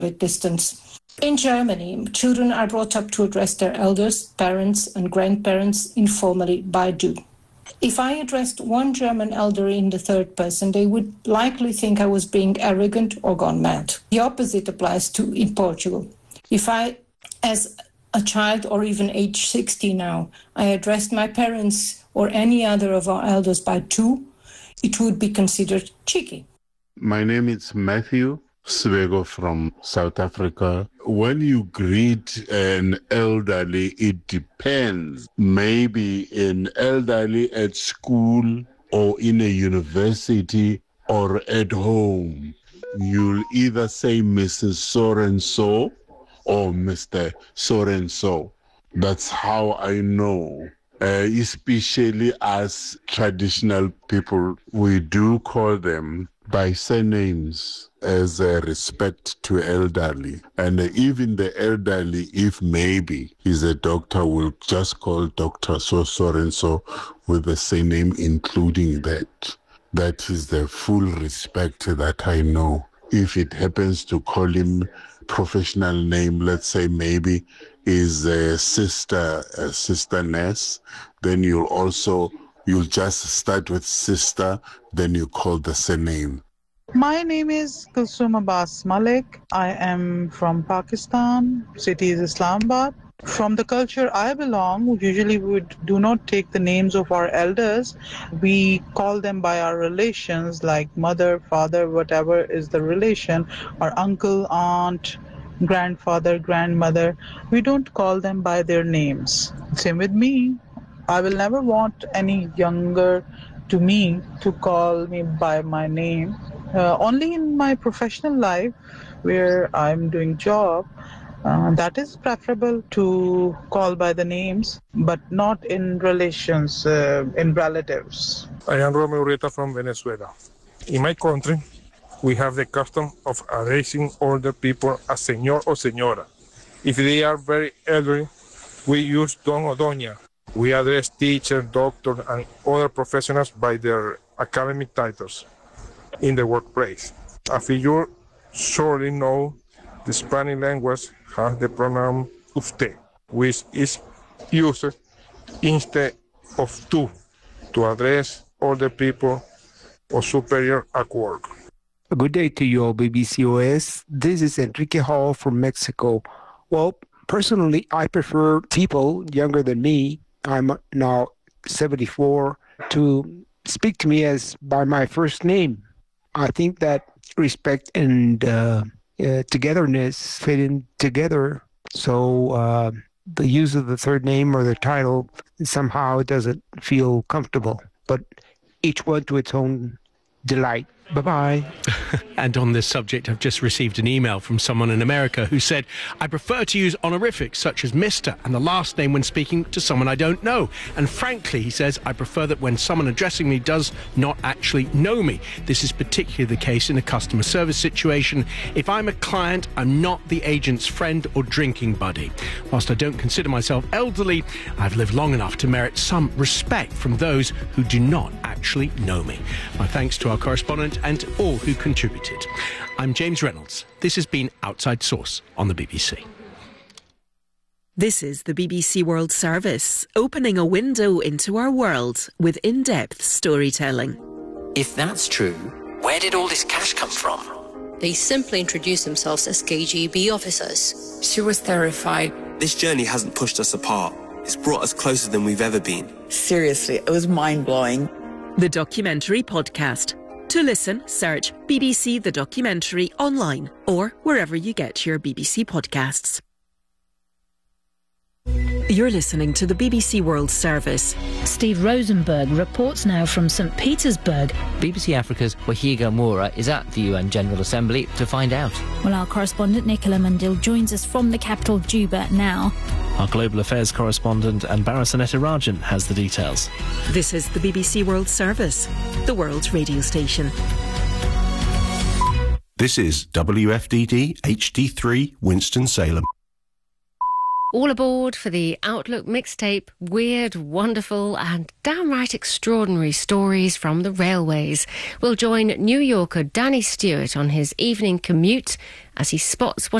with distance. In Germany, children are brought up to address their elders, parents, and grandparents informally by du. If I addressed one German elderly in the third person, they would likely think I was being arrogant or gone mad. The opposite applies in Portugal. If I, as a child or even age 60 now, I addressed my parents or any other of our elders by tu, it would be considered cheeky. My name is Matthew Swego from South Africa. When you greet an elderly, it depends. Maybe an elderly at school or in a university or at home. You'll either say Mrs. So-and-so or Mr. So-and-so. That's how I know. Especially as traditional people, we do call them by surnames as a respect to elderly. And even the elderly, if maybe he's a doctor, will just call Dr. So-and-so with the surname including that. That is the full respect that I know. If it happens to call him professional name, let's say maybe is a sister nurse, then you'll just start with sister, then you call the surname. My name is Kulsum Abbas Malik. I am from Pakistan, city is Islamabad. From the culture I belong, usually we do not take the names of our elders. We call them by our relations, like mother, father, whatever is the relation, our uncle, aunt, grandfather, grandmother. We don't call them by their names. Same with me. I will never want any younger to me to call me by my name. Only in my professional life, where I'm doing job, that is preferable to call by the names, but not in relations, in relatives. I am Romeo Ureta from Venezuela. In my country, we have the custom of addressing older people as señor or señora. If they are very elderly, we use don or doña. We address teachers, doctors, and other professionals by their academic titles in the workplace. As you surely know, the Spanish language has the pronoun usted, which is used instead of tú to address older people or superior at work. A good day to you all, BBC OS. This is Enrique Hall from Mexico. Well, personally, I prefer people younger than me, I'm now 74, to speak to me as by my first name. I think that respect and togetherness fit in together. So the use of the third name or the title somehow doesn't feel comfortable. But each one to its own delight. Bye-bye. And on this subject, I've just received an email from someone in America who said, I prefer to use honorifics such as Mr. and the last name when speaking to someone I don't know. And frankly, he says, I prefer that when someone addressing me does not actually know me. This is particularly the case in a customer service situation. If I'm a client, I'm not the agent's friend or drinking buddy. Whilst I don't consider myself elderly, I've lived long enough to merit some respect from those who do not actually know me. My thanks to our correspondent and all who contributed. I'm James Reynolds. This has been Outside Source on the BBC. This is the BBC World Service, opening a window into our world with in-depth storytelling. If that's true, where did all this cash come from? They simply introduced themselves as KGB officers. She was terrified. This journey hasn't pushed us apart. It's brought us closer than we've ever been. Seriously, it was mind-blowing. The Documentary Podcast. To listen, search BBC The Documentary online or wherever you get your BBC podcasts. You're listening to the BBC World Service. Steve Rosenberg reports now from St. Petersburg. BBC Africa's Wahiga Moura is at the UN General Assembly to find out. Well, our correspondent Nicola Mundil joins us from the capital Juba now. Our global affairs correspondent Anbara Sanetarajan has the details. This is the BBC World Service, the world's radio station. This is WFDD HD3 Winston-Salem. All aboard for the Outlook mixtape, weird, wonderful and downright extraordinary stories from the railways. We'll join New Yorker Danny Stewart on his evening commute as he spots what